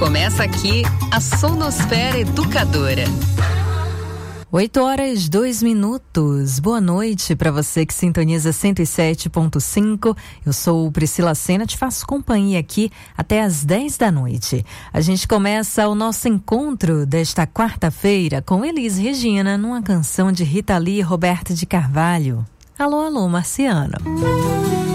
Começa aqui a Sonosfera Educadora. 8h02. Boa noite para você que sintoniza 107.5. Eu sou Priscila Sena, te faço companhia aqui até às 10 da noite. A gente começa o nosso encontro desta quarta-feira com Elis Regina numa canção de Rita Lee e Roberto de Carvalho. Alô, alô, Marciano.